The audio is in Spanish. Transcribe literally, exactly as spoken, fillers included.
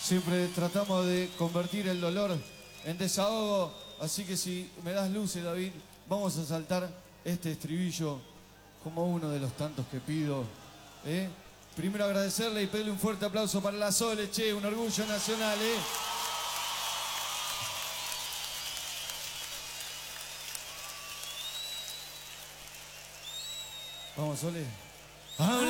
Siempre tratamos de convertir el dolor en desahogo, así que si me das luces, David, vamos a saltar este estribillo como uno de los tantos que pido. ¿eh? Primero agradecerle y pedirle un fuerte aplauso para la Sole, che, un orgullo nacional, ¿eh? Vamos, Sole. ¡Habla!